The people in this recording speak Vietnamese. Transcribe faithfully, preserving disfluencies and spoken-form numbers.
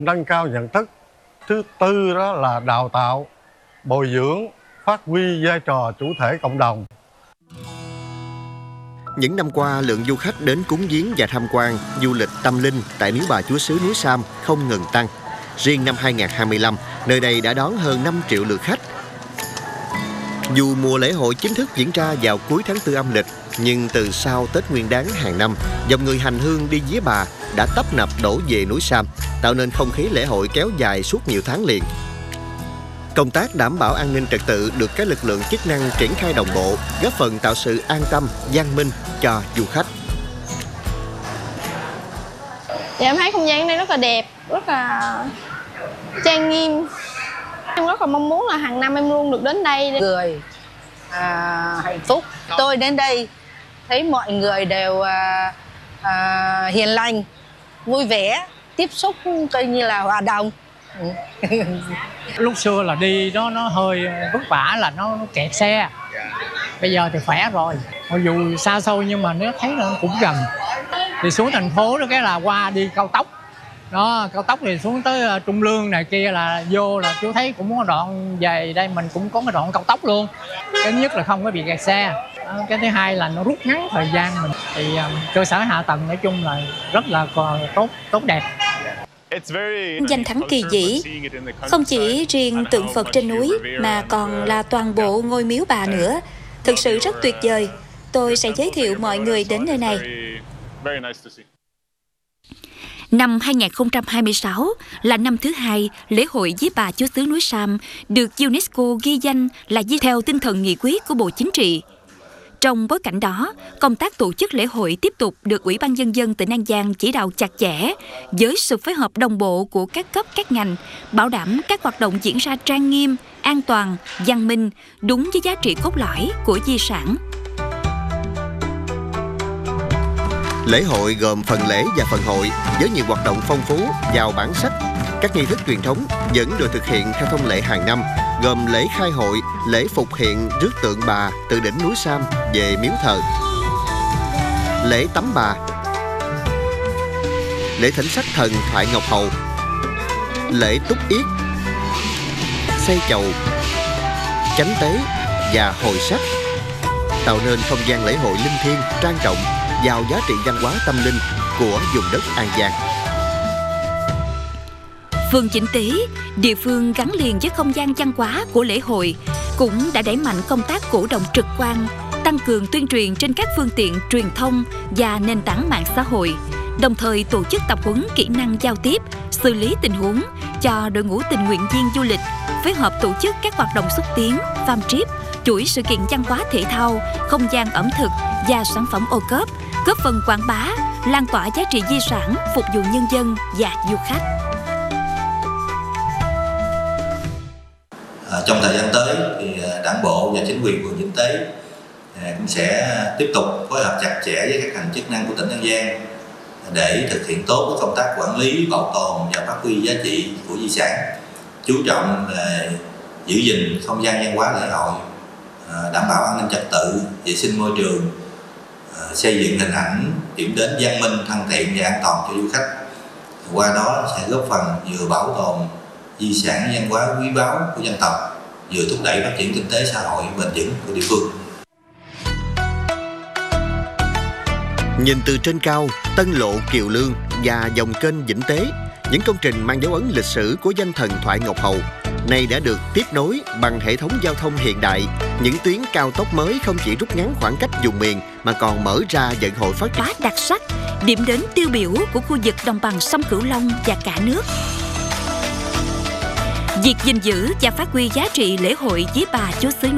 nâng cao nhận thức. Thứ tư đó là đào tạo, bồi dưỡng, phát huy vai trò chủ thể cộng đồng. Những năm qua, lượng du khách đến cúng viếng và tham quan du lịch tâm linh tại miếu bà Chúa xứ núi Sam không ngừng tăng. Riêng năm hai nghìn không trăm hai mươi lăm, nơi đây đã đón hơn năm triệu lượt khách. Dù mùa lễ hội chính thức diễn ra vào cuối tháng tư âm lịch, nhưng từ sau Tết Nguyên Đán hàng năm, dòng người hành hương đi Vía Bà đã tấp nập đổ về núi Sam, tạo nên không khí lễ hội kéo dài suốt nhiều tháng liền. Công tác đảm bảo an ninh trật tự được các lực lượng chức năng triển khai đồng bộ, góp phần tạo sự an tâm, văn minh cho du khách. Dạ, em thấy không gian đây rất là đẹp, rất là trang nghiêm. Em rất là mong muốn là hàng năm em luôn được đến đây. Người à, hạnh phúc. Tôi đến đây thấy mọi người đều à, à, hiền lành, vui vẻ, tiếp xúc coi như là hòa đồng. Lúc xưa là đi nó nó hơi vất vả, là nó, nó kẹt xe. Bây giờ thì khỏe rồi. Mặc dù xa xôi nhưng mà nó thấy nó cũng gần. Thì xuống thành phố đó cái là qua đi cao tốc. Đó, cao tốc thì xuống tới uh, Trung Lương này kia là vô là chú thấy cũng có đoạn về đây mình cũng có cái đoạn cao tốc luôn. Cái thứ nhất là không có bị kẹt xe. Đó, cái thứ hai là nó rút ngắn thời gian mình. Thì um, cơ sở hạ tầng nói chung là rất là tốt tốt đẹp. Danh thắng kỳ vĩ, không chỉ riêng tượng Phật trên núi mà còn là toàn bộ ngôi miếu bà nữa. Thực sự rất tuyệt vời. Tôi sẽ giới thiệu mọi người đến nơi này. Năm hai nghìn không trăm hai mươi sáu là năm thứ hai lễ hội Vía Bà Chúa xứ núi Sam được UNESCO ghi danh là di theo tinh thần nghị quyết của Bộ Chính trị. Trong bối cảnh đó, công tác tổ chức lễ hội tiếp tục được Ủy ban Nhân dân tỉnh An Giang chỉ đạo chặt chẽ với sự phối hợp đồng bộ của các cấp các ngành, bảo đảm các hoạt động diễn ra trang nghiêm, an toàn, văn minh, đúng với giá trị cốt lõi của di sản. Lễ hội gồm phần lễ và phần hội với nhiều hoạt động phong phú, giàu bản sắc. Các nghi thức truyền thống vẫn được thực hiện theo thông lệ hàng năm, gồm lễ khai hội, lễ phục hiện rước tượng bà từ đỉnh núi Sam về miếu thờ, lễ tắm bà, lễ thỉnh sắc thần Thoại Ngọc Hầu, lễ túc yết, xây chầu, chánh tế và hồi sắc, tạo nên không gian lễ hội linh thiêng, trang trọng, giàu giá trị văn hóa tâm linh của vùng đất An Giang. Phường Vĩnh Tế, địa phương gắn liền với không gian văn hóa của lễ hội, cũng đã đẩy mạnh công tác cổ động trực quan, tăng cường tuyên truyền trên các phương tiện truyền thông và nền tảng mạng xã hội, đồng thời tổ chức tập huấn kỹ năng giao tiếp, xử lý tình huống cho đội ngũ tình nguyện viên du lịch, phối hợp tổ chức các hoạt động xúc tiến, farm trip, chuỗi sự kiện văn hóa thể thao, không gian ẩm thực và sản phẩm ô cốp, góp phần quảng bá, lan tỏa giá trị di sản, phục vụ nhân dân và du khách. À, trong thời gian tới thì Đảng bộ và chính quyền phường Vĩnh Tế à, cũng sẽ tiếp tục phối hợp chặt chẽ với các ngành chức năng của tỉnh An Giang để thực hiện tốt công tác quản lý, bảo tồn và phát huy giá trị của di sản, chú trọng là giữ gìn không gian văn hóa lễ hội, à, đảm bảo an ninh trật tự, vệ sinh môi trường, à, xây dựng hình ảnh điểm đến văn minh, thân thiện và an toàn cho du khách. Qua đó sẽ góp phần vừa bảo tồn di sản văn hóa quý báu của dân tộc, vừa thúc đẩy phát triển kinh tế xã hội bền vững của địa phương. Nhìn từ trên cao, Tân Lộ, Kiều Lương và dòng kênh Vĩnh Tế, những công trình mang dấu ấn lịch sử của danh thần Thoại Ngọc Hầu, nay đã được tiếp nối bằng hệ thống giao thông hiện đại. Những tuyến cao tốc mới không chỉ rút ngắn khoảng cách vùng miền mà còn mở ra vận hội phát triển. Quá đặc sắc, điểm đến tiêu biểu của khu vực đồng bằng sông Cửu Long và cả nước. Việc gìn giữ và phát huy giá trị lễ hội Vía Bà Chúa xứ